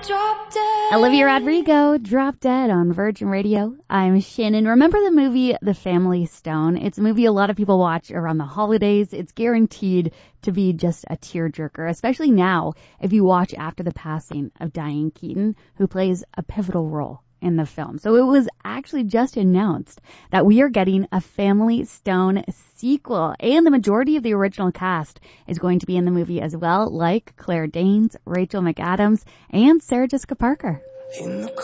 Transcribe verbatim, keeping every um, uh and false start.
Drop Dead. Olivia Rodrigo, Drop Dead on Virgin Radio. I'm Shannon. Remember the movie The Family Stone? It's a movie a lot of people watch around the holidays. It's guaranteed to be just a tearjerker, especially now if you watch after the passing of Diane Keaton, who plays a pivotal role in the film. So it was actually just announced that we are getting a Family Stone sequel, and the majority of the original cast is going to be in the movie as well, like Claire Danes, Rachel McAdams, and Sarah Jessica Parker. In the